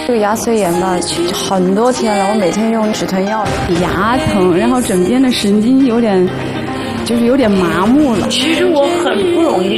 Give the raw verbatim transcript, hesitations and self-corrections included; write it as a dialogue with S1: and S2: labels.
S1: 这个牙髓炎吧，很多天了，我每天用止疼药，
S2: 牙疼，然后枕边的神经有点，就是有点麻木了。
S3: 其实我很不容易